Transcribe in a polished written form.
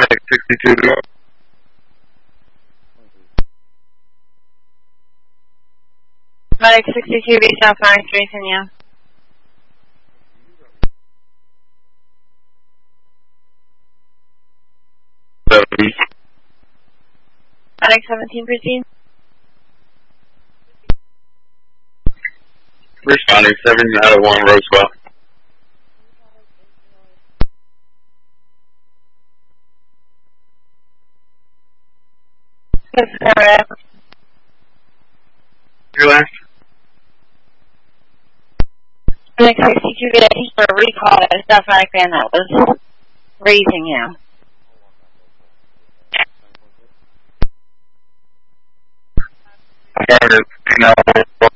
Medic 62. Medic 62, be South Fire Street, yeah. Medic 17, proceed. Responding 7 out of 1, Roswell. This is correct. Your last? Medic 62, be for a recall at a South Fire fan that was raising you. Affirmative. No,